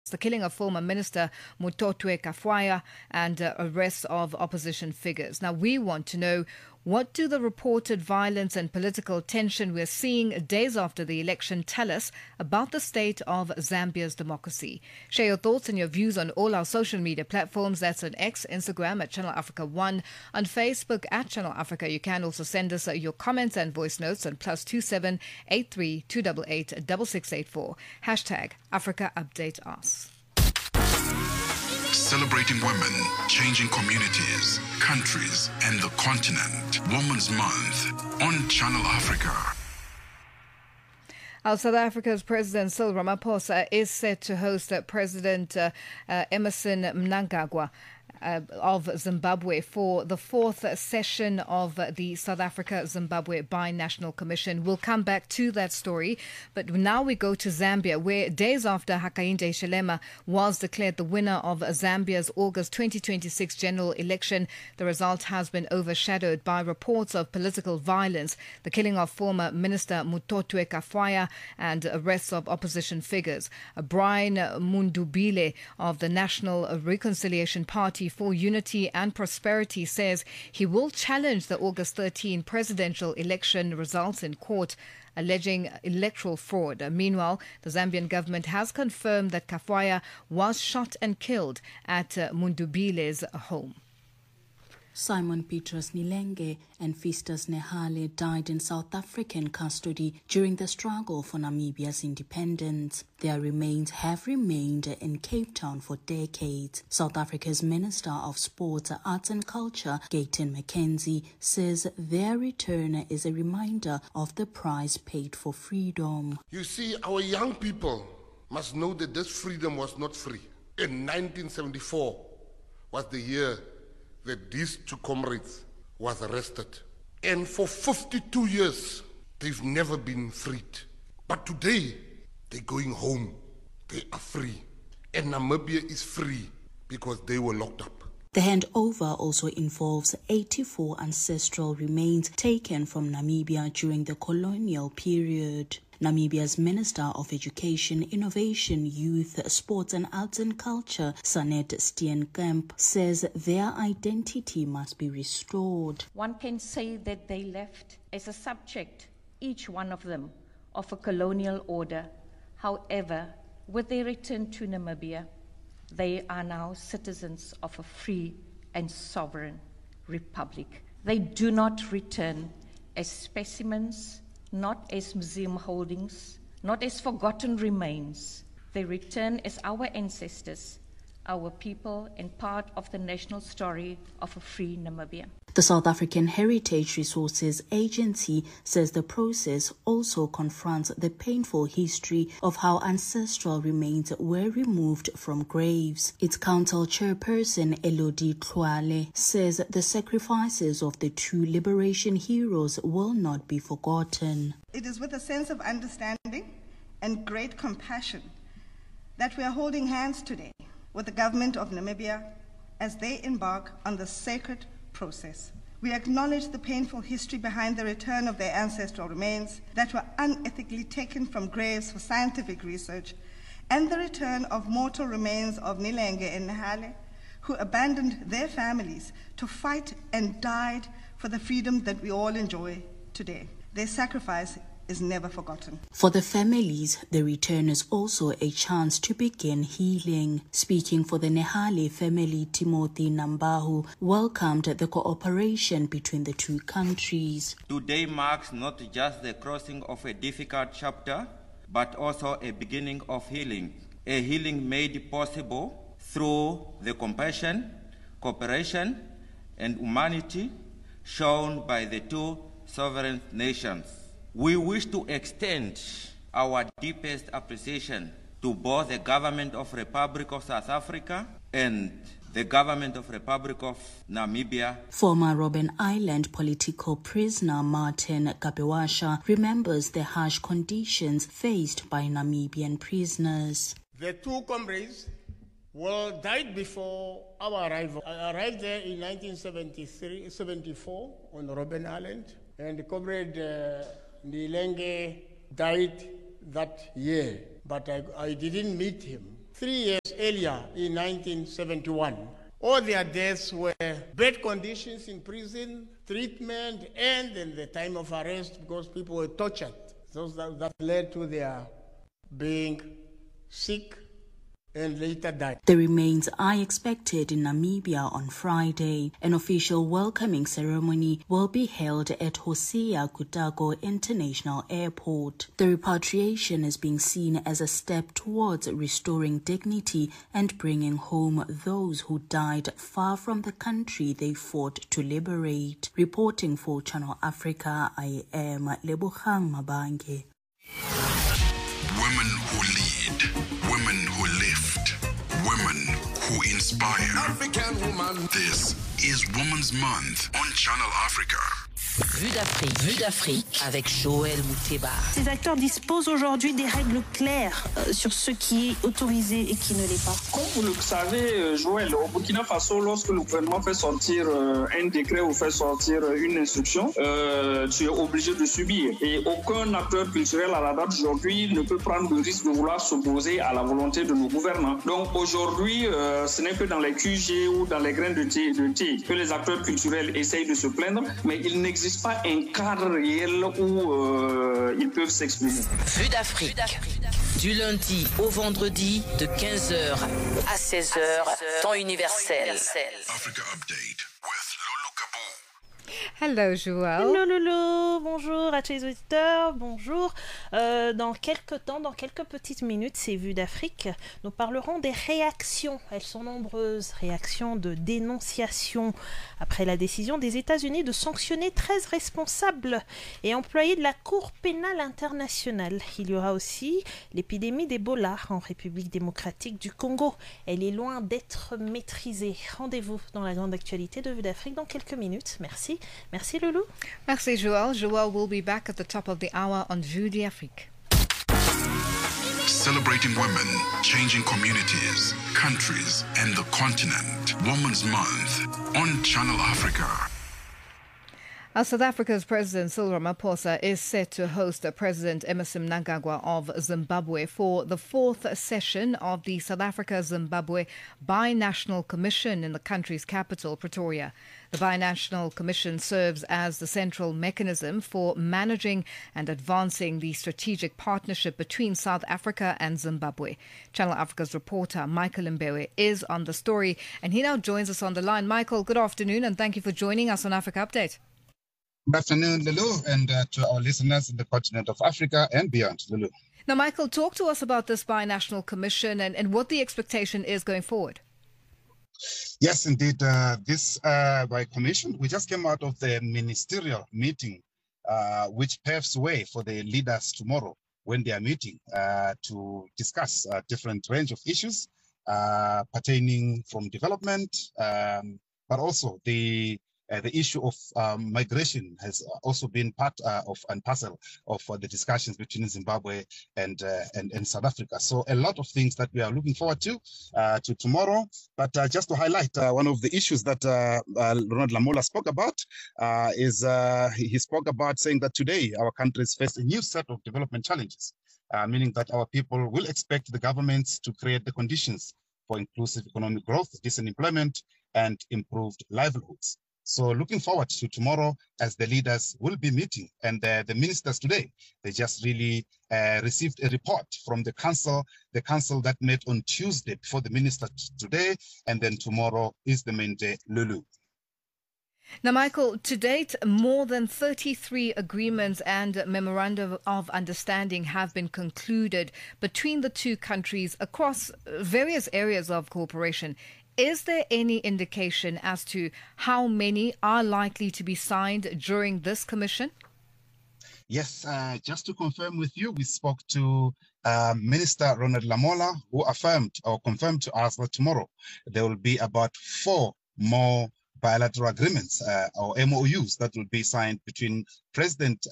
the killing of former Minister Mutotwe Kafwaya and arrests of opposition figures. Now, we want to know, what do the reported violence and political tension we're seeing days after the election tell us about the state of Zambia's democracy? Share your thoughts and your views on all our social media platforms. That's on X, Instagram at Channel Africa 1, on Facebook at Channel Africa. You can also send us your comments and voice notes on +27 83 288 6684. Hashtag Africa Update Us. Celebrating women, changing communities, countries, and the continent. Women's Month on Channel Africa. South Africa's President Cyril Ramaphosa is set to host President Emmerson Mnangagwa of Zimbabwe for the fourth session of the South Africa-Zimbabwe Binational Commission. We'll come back to that story, but now we go to Zambia, where days after Hakainde Hichilema was declared the winner of Zambia's August 2026 general election, the result has been overshadowed by reports of political violence, the killing of former Minister Mutotwe Kafwaya and arrests of opposition figures. Brian Mundubile of the National Reconciliation Party for Unity and Prosperity says he will challenge the August 13 presidential election results in court, alleging electoral fraud. Meanwhile, the Zambian government has confirmed that Kafwaya was shot and killed at Mundubile's home. Simon Petrus Nilenge and Festus Nehale died in South African custody during the struggle for Namibia's independence. Their remains have remained in Cape Town for decades. South Africa's Minister of Sports, Arts and Culture, Gayton McKenzie, says their return is a reminder of the price paid for freedom. You see, our young people must know that this freedom was not free. In 1974 was the year that these two comrades was arrested. And for 52 years, they've never been freed. But today, they're going home. They are free. And Namibia is free because they were locked up. The handover also involves 84 ancestral remains taken from Namibia during the colonial period. Namibia's Minister of Education, Innovation, Youth, Sports and Arts and Culture, Sanet Steenkamp, says their identity must be restored. One can say that they left as a subject, each one of them, of a colonial order. However, with their return to Namibia, they are now citizens of a free and sovereign republic. They do not return as specimens, not as museum holdings, not as forgotten remains. They return as our ancestors, our people, and part of the national story of a free Namibia. The South African Heritage Resources Agency says the process also confronts the painful history of how ancestral remains were removed from graves. Its council chairperson, Elodie Tlwale, says the sacrifices of the two liberation heroes will not be forgotten. It is with a sense of understanding and great compassion that we are holding hands today with the government of Namibia as they embark on the sacred process. We acknowledge the painful history behind the return of their ancestral remains that were unethically taken from graves for scientific research, and the return of mortal remains of Nilenge and Nehale, who abandoned their families to fight and died for the freedom that we all enjoy today. Their sacrifice is never forgotten. For the families, the return is also a chance to begin healing. Speaking for the Nehale family, Timothy Nambahu welcomed the cooperation between the two countries. Today marks not just the crossing of a difficult chapter, but also a beginning of healing. A healing made possible through the compassion, cooperation, and humanity shown by the two sovereign nations. We wish to extend our deepest appreciation to both the Government of Republic of South Africa and the Government of Republic of Namibia. Former Robben Island political prisoner Martin Gabewasha remembers the harsh conditions faced by Namibian prisoners. The two comrades died before our arrival. I arrived there in 1974 on Robben Island, and Comrade Nilenge died that year, but I didn't meet him. 3 years earlier in 1971. All their deaths were bad conditions in prison, treatment, and in the time of arrest because people were tortured. So that led to their being sick and later died. The remains are expected in Namibia on Friday. An official welcoming ceremony will be held at Hosea Gutego International Airport. The repatriation is being seen as a step towards restoring dignity and bringing home those who died far from the country they fought to liberate. Reporting for Channel Africa, I am Lebogang Mabange. Women who lead, women who lift, women who inspire. African woman. This is Women's Month on Channel Africa. Vue d'Afrique avec Joël Mouteba. Ces acteurs disposent aujourd'hui des règles claires sur ce qui est autorisé et qui ne l'est pas. Comme vous le savez, Joël, au Burkina Faso, lorsque le gouvernement fait sortir un décret ou fait sortir une instruction, tu es obligé de subir. Et aucun acteur culturel à la date d'aujourd'hui ne peut prendre le risque de vouloir s'opposer à la volonté de nos gouvernants. Donc aujourd'hui, ce n'est que dans les QG ou dans les grains de thé que les acteurs culturels essayent de se plaindre, mais il n'existe pas un cadre réel où ils peuvent s'exprimer. Vue d'Afrique. Du lundi au vendredi de 15h à 16h, temps universel. Africa Update with Lulu Kabou. Hello, Joël. Hello, Loulou. Bonjour à tous les auditeurs. Bonjour. Dans quelques petites minutes, c'est Vue d'Afrique. Nous parlerons des réactions. Elles sont nombreuses. Réactions de dénonciation après la décision des États-Unis de sanctionner 13 responsables et employés de la Cour pénale internationale. Il y aura aussi l'épidémie d'Ebola en République démocratique du Congo. Elle est loin d'être maîtrisée. Rendez-vous dans la grande actualité de Vue d'Afrique dans quelques minutes. Merci. Merci, Loulou. Merci, Joël. Joël will be back at the top of the hour on Vue d'Afrique. Celebrating women, changing communities, countries, and the continent. Women's Month on Channel Africa. South Africa's President Cyril Ramaphosa is set to host President Emmerson Mnangagwa of Zimbabwe for the fourth session of the South Africa-Zimbabwe Binational Commission in the country's capital, Pretoria. The Binational Commission serves as the central mechanism for managing and advancing the strategic partnership between South Africa and Zimbabwe. Channel Africa's reporter Michael Mbewe is on the story, and he now joins us on the line. Michael, good afternoon, and thank you for joining us on Africa Update. Good afternoon, Lulu, and to our listeners in the continent of Africa and beyond, Lulu. Now, Michael, talk to us about this Binational Commission and what the expectation is going forward. Yes, indeed. This by commission, we just came out of the ministerial meeting, which paves way for the leaders tomorrow when they are meeting to discuss a different range of issues pertaining from development, but also the issue of migration has also been part of and parcel of the discussions between Zimbabwe and South Africa. So a lot of things that we are looking forward to tomorrow. But just to highlight one of the issues that Ronald Lamola spoke about is he spoke about saying that today our countries face a new set of development challenges, meaning that our people will expect the governments to create the conditions for inclusive economic growth, decent employment, and improved livelihoods. So looking forward to tomorrow as the leaders will be meeting, and the ministers today, they just really received a report from the council that met on Tuesday before the ministers today, and then tomorrow is the main day, Lulu. Now, Michael, to date, more than 33 agreements and memorandum of understanding have been concluded between the two countries across various areas of cooperation. Is there any indication as to how many are likely to be signed during this commission? Yes, just to confirm with you, we spoke to Minister Ronald Lamola, who affirmed or confirmed to us that tomorrow there will be about 4 more bilateral agreements or MOUs that will be signed between President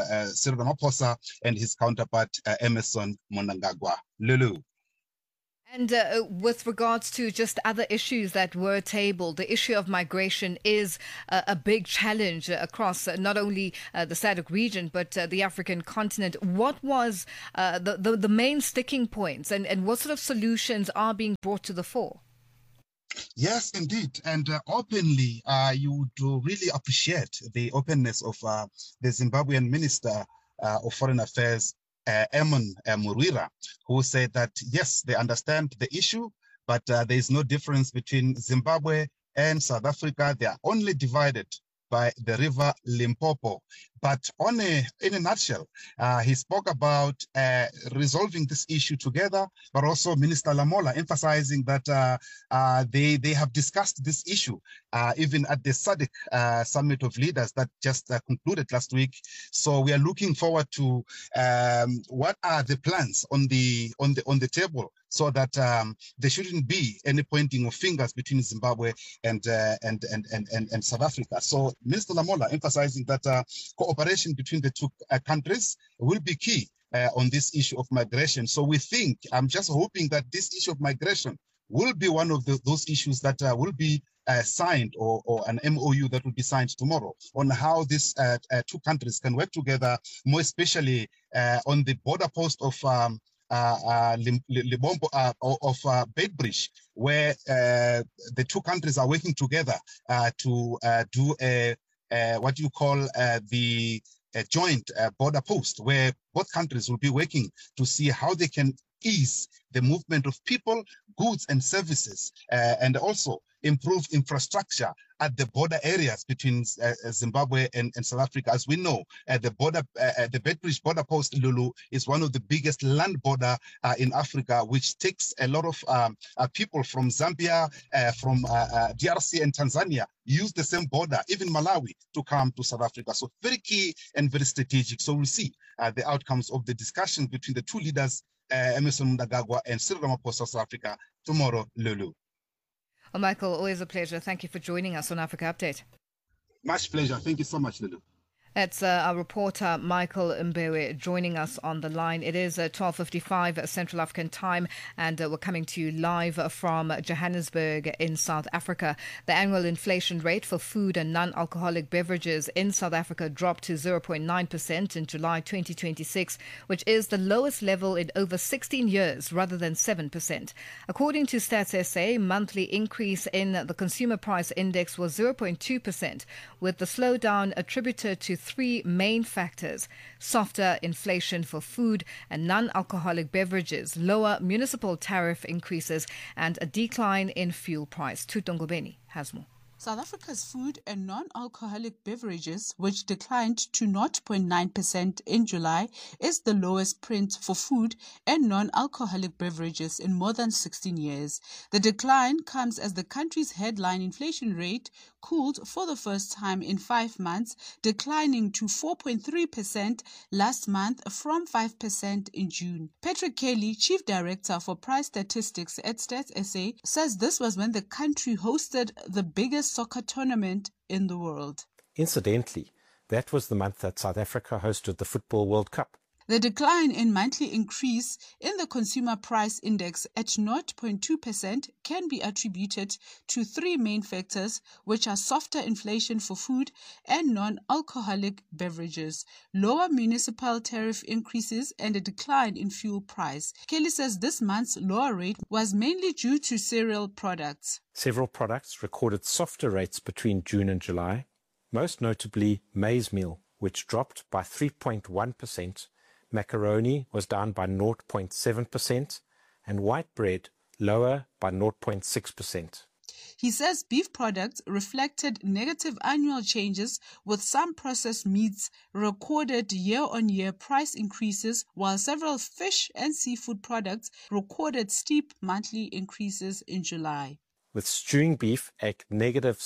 Cyril Ramaphosa and his counterpart Emmerson Mnangagwa. Lulu. And with regards to just other issues that were tabled, the issue of migration is a big challenge across not only the SADC region, but the African continent. What was the main sticking points and what sort of solutions are being brought to the fore? Yes, indeed. And openly, you would really appreciate the openness of the Zimbabwean Minister of Foreign Affairs, Eamon Murwira, who said that, yes, they understand the issue, but there is no difference between Zimbabwe and South Africa. They are only divided by the river Limpopo. But in a nutshell, he spoke about resolving this issue together, but also Minister Lamola emphasizing that they have discussed this issue even at the SADC Summit of Leaders that just concluded last week. So we are looking forward to what are the plans on the table, so that there shouldn't be any pointing of fingers between Zimbabwe and South Africa. So Minister Lamola emphasizing that cooperation between the two countries will be key on this issue of migration. So we think, I'm just hoping that this issue of migration will be one of those issues that will be signed, or an MOU that will be signed tomorrow, on how these two countries can work together, more especially on the border post of Libombo of Beitbridge, where the two countries are working together to do what you call the joint border post, where both countries will be working to see how they can ease the movement of people, goods and services, and also improve infrastructure at the border areas between Zimbabwe and South Africa. As we know, the Beitbridge border post, Lulu, is one of the biggest land border in Africa, which takes a lot of people from Zambia, from DRC and Tanzania, use the same border, even Malawi, to come to South Africa. So very key and very strategic. So we'll see the outcomes of the discussion between the two leaders, Emmerson Mnangagwa and Cyril Ramaphosa of South Africa, tomorrow, Lulu. Well, Michael, always a pleasure. Thank you for joining us on Africa Update. Much pleasure. Thank you so much, Lulu. That's our reporter, Michael Mbewe, joining us on the line. It is 12:55 Central African time, and we're coming to you live from Johannesburg in South Africa. The annual inflation rate for food and non-alcoholic beverages in South Africa dropped to 0.9% in July 2026, which is the lowest level in over 16 years, rather than 7%. According to Stats SA, monthly increase in the consumer price index was 0.2%, with the slowdown attributed to three main factors: softer inflation for food and non-alcoholic beverages, lower municipal tariff increases, and a decline in fuel price. Tutongobeni has more. South Africa's food and non-alcoholic beverages, which declined to 0.9% in July, is the lowest print for food and non-alcoholic beverages in more than 16 years. The decline comes as the country's headline inflation rate cooled for the first time in 5 months, declining to 4.3% last month from 5% in June. Patrick Kelly, Chief Director for Price Statistics at Stats SA, says this was when the country hosted the biggest soccer tournament in the world. Incidentally, that was the month that South Africa hosted the Football World Cup. The decline in monthly increase in the consumer price index at 0.2% can be attributed to three main factors, which are softer inflation for food and non-alcoholic beverages, lower municipal tariff increases, and a decline in fuel price. Kelly says this month's lower rate was mainly due to cereal products. Several products recorded softer rates between June and July, most notably maize meal, which dropped by 3.1%, macaroni was down by 0.7%, and white bread lower by 0.6%. He says beef products reflected negative annual changes, with some processed meats recorded year-on-year price increases, while several fish and seafood products recorded steep monthly increases in July. With stewing beef at negative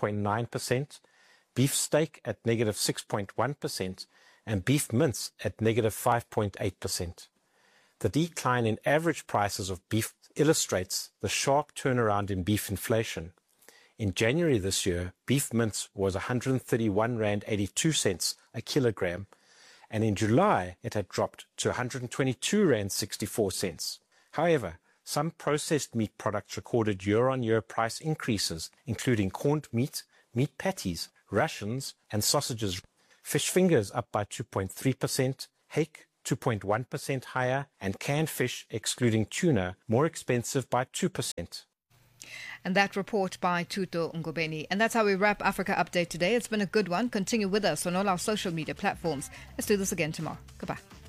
7.9%, beef steak at negative 6.1%, and beef mince at negative 5.8%. The decline in average prices of beef illustrates the sharp turnaround in beef inflation. In January this year, beef mince was 131 Rand 82 cents a kilogram, and in July it had dropped to 122 Rand 64 cents. However, Some processed meat products recorded year-on-year price increases, including corned meat, meat patties, rations, and sausages. Fish fingers up by 2.3%, hake 2.1% higher, and canned fish, excluding tuna, more expensive by 2%. And that report by Tuto Ngobeni. And that's how we wrap Africa Update today. It's been a good one. Continue with us on all our social media platforms. Let's do this again tomorrow. Goodbye.